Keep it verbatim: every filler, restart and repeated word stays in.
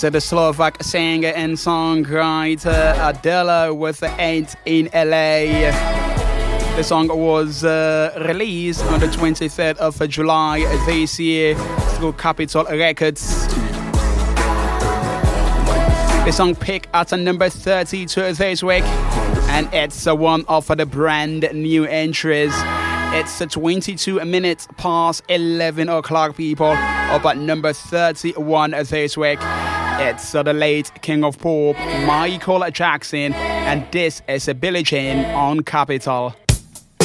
uh, the Slovak singer and songwriter Adela with the Ain't in L A. The song was uh, released on the twenty-third of July this year through Capitol Records. The song peaked at number thirty-two this week, and it's uh, one of the brand new entries. It's uh, twenty-two minutes past eleven o'clock, people, up at number thirty-one this week. It's uh, the late King of Pop, Michael Jackson, and this is uh, Billie Jean on Capitol.